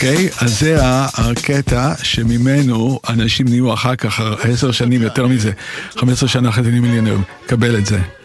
אוקיי? אז זה הקטע שממנו אנשים נהיו אחר כך 10 שנים יותר מזה, 15 שנה אחרי זה נהיו מיליונרים. קבל את זה.